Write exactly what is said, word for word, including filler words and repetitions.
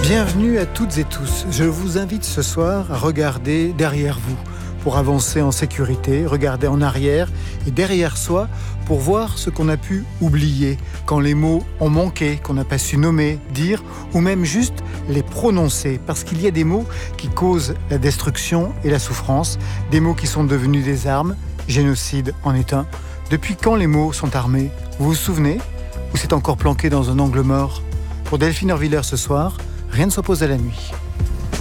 Bienvenue à toutes et tous. Je vous invite ce soir à regarder derrière vous pour avancer en sécurité, regarder en arrière et derrière soi pour voir ce qu'on a pu oublier quand les mots ont manqué, qu'on n'a pas su nommer, dire ou même juste les prononcer. Parce qu'il y a des mots qui causent la destruction et la souffrance, des mots qui sont devenus des armes, génocide en est un. Depuis quand les mots sont armés ? Vous vous souvenez ? Ou c'est encore planqué dans un angle mort ? Pour Delphine Orviller ce soir, rien ne s'oppose à la nuit.